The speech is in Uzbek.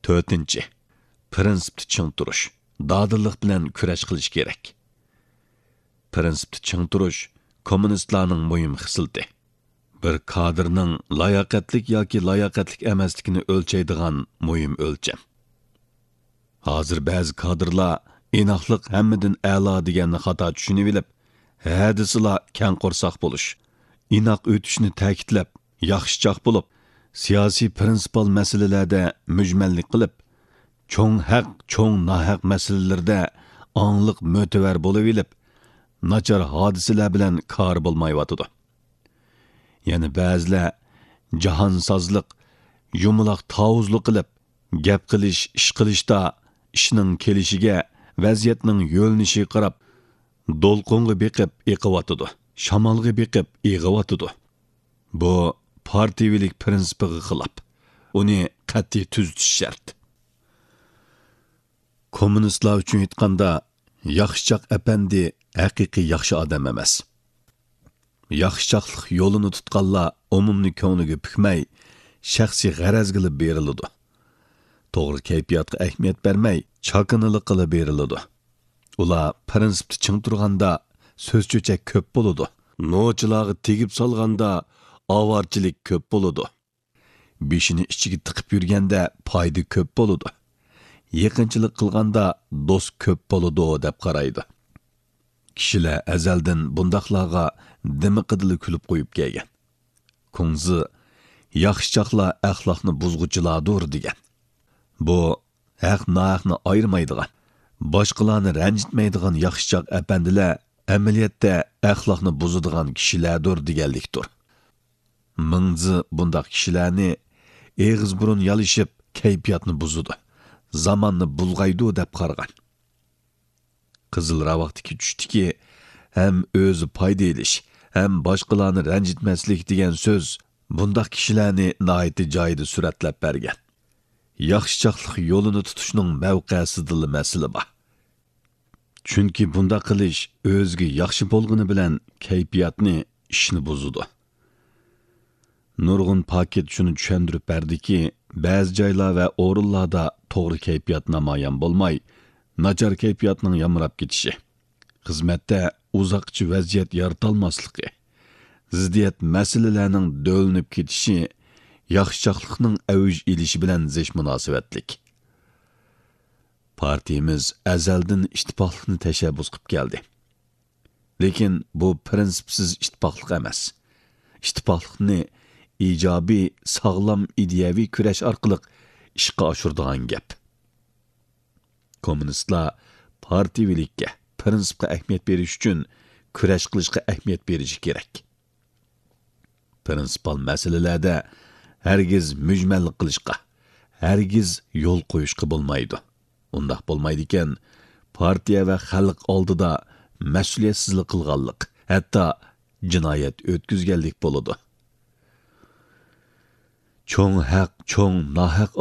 4. Prinsipni ching turish, dadillik bilan kurash qilish kerak. Prinsipni ching turish kommunistlarning muhim xislati. Bir kadrning layoqatlik yoki layoqatlik emasligini o'lchaydigan muhim o'lcham. Hozir ba'zi kadrlar inoqlik hammadan a'lo deganni xato tushunib olib, hadisila kang qo'rsoq bo'lish, inoq o'tishni ta'kidlab, yaxshichoq bo'lib, siyosiy prinsipal masalalarda mujmallik qilib, cho'ng haq, cho'ng nohaq masalalarda ongliq mo'tavar bo'lib olib, nachar hodisalar bilan kor bo'lmayotidi. Yana ba'zilar jahonsozlik, yumaloq tavuzlik qilib, gap qilish, ish qilishda ishning kelishiga, vaziyatning yo'linishi qarab, do'lqinga beqib eqiyotidi, shamolga beqib eg'iyotidi. Bu partiyavilik prinsipiga xilof. Uni qat'iy tuzitish shart. Kommunistlar uchun aytganda, yaxshichoq apandi haqiqiy yaxshi odam emas. Yaxshichoqlik yo'lini tutganlar umumni ko'ngliga pukmay, shaxsiy g'araz qilib beriladi. To'g'ri kayfiyatga ahamiyat bermay, chaqinilik qilib beriladi. Ular prinsipni ching turganda so'zcho'chak ko'p bo'ladi. Nochilarga tegib solganda avorchilik ko'p bo'ladi. Beshini ichiga tiqib yurganda foyda ko'p bo'ladi. Yaqinchilik qilganda do'st ko'p bo'ladi deb qaraydi. Kishilar azaldan bundaqlarga dimiqidili kulib qo'yib kelgan. Kunzi yaxshichoqlar axloqni buzg'uchilardir degan. Bu haq-nohaqni ayirmaydigan, boshqalarni ranjitmaydigan yaxshichoq apandilar amaliyotda axloqni buzadigan kishilardir deganlikdir. Mingzi bundaq kishilarni eg'iz burun yalishib kayfiyatni buzadi, zamonni bulg'aydi deb qaragan. Qizil ravaqtiki tushdiki, ham o'zi foyda elish, ham boshqalarni ranjitmaslik degan so'z bundaq kishilarni nihoyatda joyida suratlab bergan. Yaxshichoqlik yo'lini tutishning mavqesidil masala bor. Chunki bundaq qilish o'ziga yaxshi bo'lgani bilan kayfiyatni, ishni buzadi. Nurg'un paket shuni tushuntirib berdiki, ba'zi joylar va o'rinlarda to'g'ri kayfiyat namoyon bo'lmay, nachar kayfiyatning yamrab ketishi, xizmatda uzoqchi vaziyat yaratolmasligi, ziddiyat masalalarning do'linib ketishi, yaxshichoqlikning avj elishi bilan zish munosabatlik. Partiyamiz azaldan ittifoqlikni tashabbus qilib keldi. Lekin bu prinsipsiz ittifoqlik emas. Ittifoqlikni ijobiy, sog'lom ideyaviy kurash orqali ishga oshiradigan gap. Kommunistlar partiyavilikka, prinsipga ahamiyat berish uchun kurash qilishga ahamiyat berishi kerak. Prinsipal masalalarda hargiz mujmallik qilishga, hargiz yo'l qo'yishga bo'lmaydi. Undaq bo'lmaydi ekan, partiya va xalq oldida mas'uliyatsizlik qilganlik, hatto jinoyat o'tkazganlik bo'ladi. Cho'ng haq, cho'ng nohaq